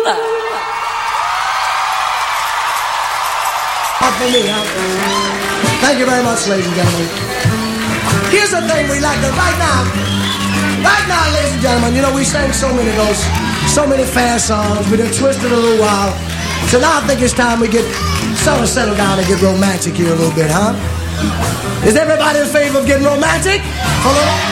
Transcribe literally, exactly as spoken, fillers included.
For me, huh? Thank you very much, ladies and gentlemen. Here's the thing we like to, right now, right now, ladies and gentlemen, you know, we sang so many of those, so many fast songs, we done twisted a little while. So now I think it's time we get, sort of settle down and get romantic here a little bit, huh? Is everybody in favor of getting romantic? Hold on.